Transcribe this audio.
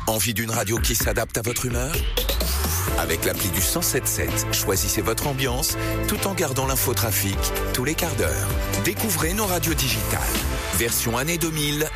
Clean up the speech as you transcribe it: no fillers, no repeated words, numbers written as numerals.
Envie d'une radio qui s'adapte à votre humeur ? Avec l'appli du 107.7, choisissez votre ambiance tout en gardant l'infotrafic tous les quarts d'heure. Découvrez nos radios digitales. Version année 2000